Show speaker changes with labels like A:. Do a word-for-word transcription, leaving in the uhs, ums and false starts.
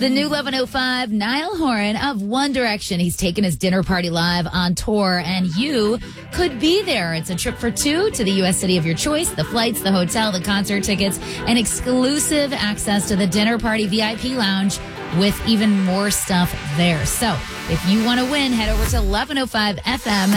A: The new eleven oh five, Niall Horan of One Direction. He's taken his dinner party live on tour, and you could be there. It's a trip for two to the U S city of your choice, the flights, the hotel, the concert tickets, and exclusive access to the dinner party V I P lounge with even more stuff there. So if you want to win, head over to eleven oh five F M.